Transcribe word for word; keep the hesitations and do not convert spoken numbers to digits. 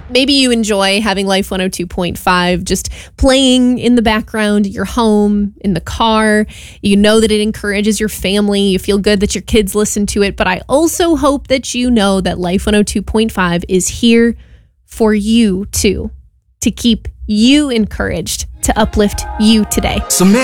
Maybe you enjoy having Life one oh two point five just playing in the background, your home, in the car. You know that it encourages your family. You feel good that your kids listen to it. But I also hope that you know that Life one oh two point five is here for you too, to keep you encouraged, to uplift you today.